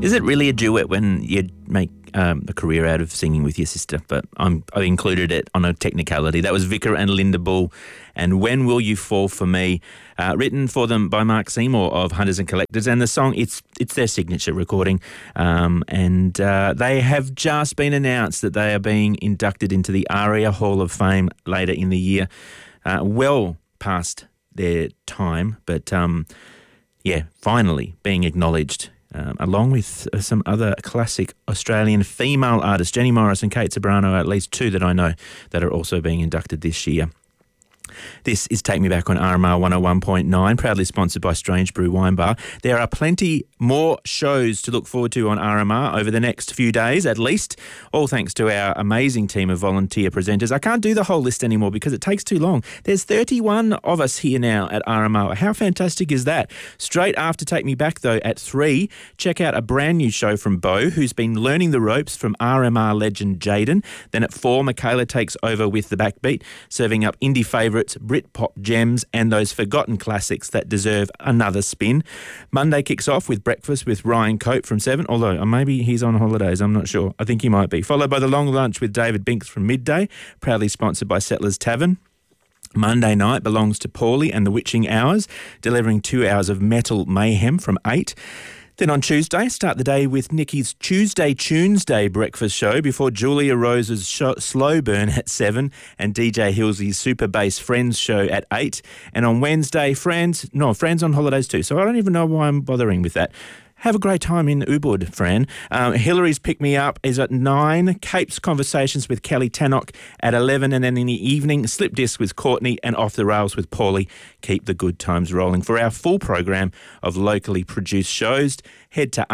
Is it really a duet when you make a career out of singing with your sister? But I included it on a technicality. That was Vicar and Linda Bull, and When Will You Fall For Me, written for them by Mark Seymour of Hunters and Collectors. And the song, it's their signature recording, and they have just been announced that they are being inducted into the ARIA Hall of Fame later in the year, well past their time, but finally being acknowledged. Along with some other classic Australian female artists, Jenny Morris and Kate Sobrano, at least two that I know that are also being inducted this year. This is Take Me Back on RMR 101.9, proudly sponsored by Strange Brew Wine Bar. There are plenty more shows to look forward to on RMR over the next few days, at least, all thanks to our amazing team of volunteer presenters. I can't do the whole list anymore because it takes too long. There's 31 of us here now at RMR. How fantastic is that? Straight after Take Me Back, though, at 3, check out a brand new show from Bo, who's been learning the ropes from RMR legend Jaden. Then at 4, Michaela takes over with The Backbeat, serving up indie favourites, Britpop gems, and those forgotten classics that deserve another spin. Monday kicks off with Breakfast with Ryan Cope from 7, although maybe he's on holidays, I'm not sure. I think he might be. Followed by The Long Lunch with David Binks from midday, proudly sponsored by Settlers Tavern. Monday night belongs to Paulie and the Witching Hours, delivering 2 hours of metal mayhem from 8. Then on Tuesday, start the day with Nikki's Tuesday Tunesday breakfast show before Julia Rose's Slow Burn at 7 and DJ Hillsy's Super Bass Friends show at 8. And on Wednesday, Friends on holidays too, so I don't even know why I'm bothering with that. Have a great time in Ubud, Fran. Hillary's Pick Me Up is at 9. Cape's Conversations with Kelly Tannock at 11. And then in the evening, Slip Disc with Courtney and Off the Rails with Paulie. Keep the good times rolling. For our full program of locally produced shows, head to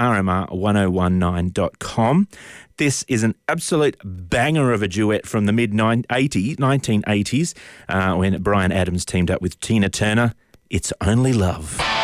rmr1019.com. This is an absolute banger of a duet from the mid-1980s when Bryan Adams teamed up with Tina Turner. It's Only Love.